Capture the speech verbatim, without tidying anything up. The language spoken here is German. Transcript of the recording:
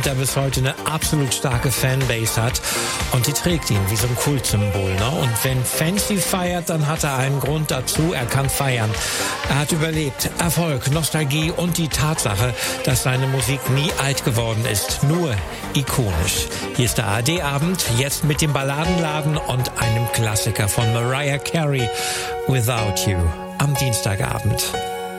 der bis heute eine absolut starke Fanbase hat und die trägt ihn wie so ein Kultsymbol. Ne? Und wenn Fancy feiert, dann hat er einen Grund dazu, er kann feiern. Er hat überlebt, Erfolg, Nostalgie und die Tatsache, dass seine Musik nie alt geworden ist, nur ikonisch. Hier ist der A R D-Abend, jetzt mit dem Balladenladen und einem Klassiker von Mariah Carey, Without You, am Dienstagabend.